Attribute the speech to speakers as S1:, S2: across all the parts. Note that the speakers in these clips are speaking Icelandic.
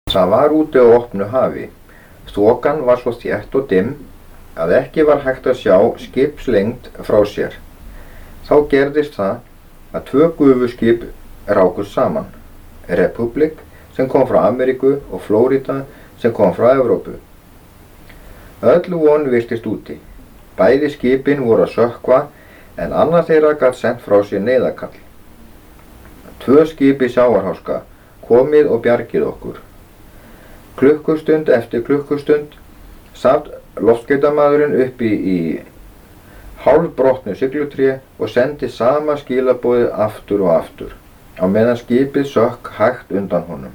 S1: Það var úti á opnu hafi. Þokan var svo þétt og dimm að ekki var hægt að sjá skipslengd frá sér. Þá gerðist það að 2 gufuskip rákust saman. Republic sem kom frá Ameríku og Florida sem kom frá Evrópu. Öll von virtist úti. Bæði skipin voru að sökkva en annað þeirra gat sent frá sér neyðarkall. 2 skip í sjávarháska, komið og bjargið okkur. Klukkustund eftir klukkustund sat loftskeytamaðurinn uppi í hálfbrotnu siglutré og sendi sama skilaboðið aftur og aftur, á meðan skipið sökk hægt undan honum.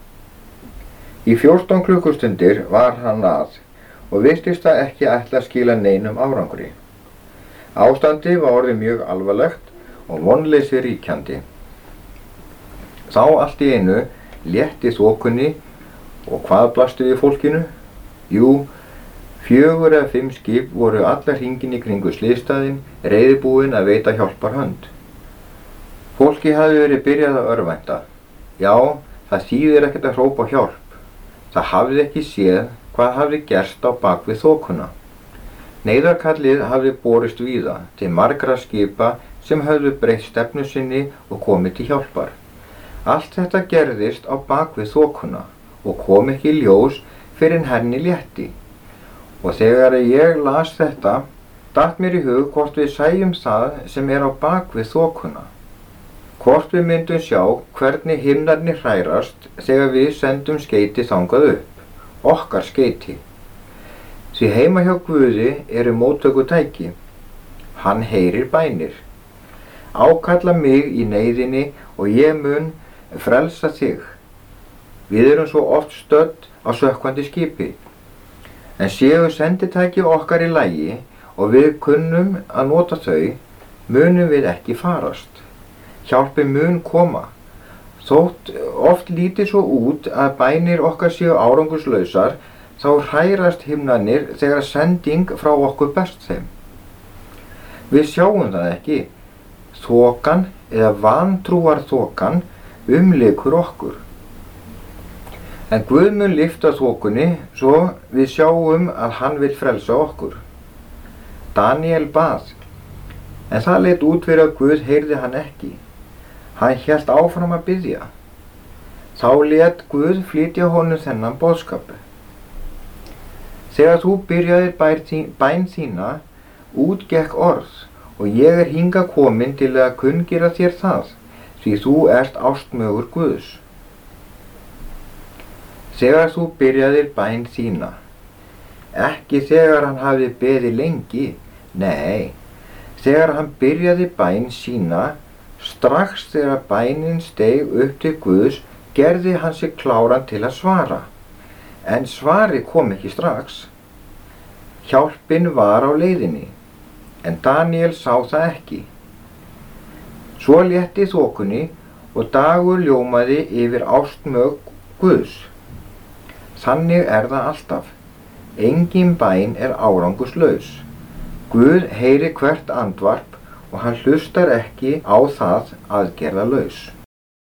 S1: Í 14 klukkustundir var hann að og virtist það ekki ætla að skila neinum árangri. Ástandið var orðið mjög alvarlegt og vonleysi ríkjandi. Þá allt í einu létti þokunni og hvað blasti við fólkinu? Jú, 4 eða 5 skip voru allar hringinn í kringu sliðstæðin, reiðubúin að veita hjálparhönd. Fólki hafði verið byrjað að örvænta. Já, það þýðir ekkert að hrópa á hjálp. Það hafði ekki séð hvað hafði gerst á bak við þokuna. Neyðarkallið hafði borist víða til margra skipa sem höfðu breytt stefnu sinni og komið til hjálpar. Allt þetta gerðist á bak við þokuna og kom ekki í ljós fyrr en henni létti. Og þegar ég las þetta, datt mér í hug hvort við sæjum það sem er á bak við þokuna. Hvort við myndum sjá hvernig himnarnir hrærast þegar við sendum skeyti þangað upp, okkar skeyti. Því heima hjá Guði eru móttökutæki. Hann heyrir bænir. Ákalla mig í neyðinni og ég mun frelsa þig. Við erum svo oft stödd á sökkvandi skipi. En séu senditæki okkar í lagi og við kunnum að nota þau, munum við ekki farast. Hjálpin mun koma. Þótt oft lítið svo út að bænir okkar séu árangurslausar, þá hrærast himnarnir þegar sending frá okkur berst þeim. Við sjáum það ekki. Þokan eða vantrúarþokan umlykur okkur. En Guð mun lyfta þokunni svo við sjáum að hann vill frelsa okkur. Daniel bað, en það leit út fyrir að Guð heyrði hann ekki. Hann hélt áfram að biðja. Þá lét Guð flytja honum þennan boðskap. Þegar þú byrjaðir bæn þína, útgekk orð, og ég er hingað komin til að kunngera þér það, því þú ert ástmögur Guðs. Þegar þú byrjaðir bæn þína, ekki þegar hann hafði beðið lengi, nei, þegar hann byrjaði bæn sína, strax þegar bænin steig upp til Guðs, gerði hann sig kláran til að svara. En svarið kom ekki strax. Hjálpin var á leiðinni, en Daniel sá það ekki. Svo létti þokunni og dagur ljómaði yfir ástmög Guðs. Þannig er það alltaf. Engin bæn er árangurslaus. Guð heyrir hvert andvarp og hann hlustar ekki á það aðgerðalaus.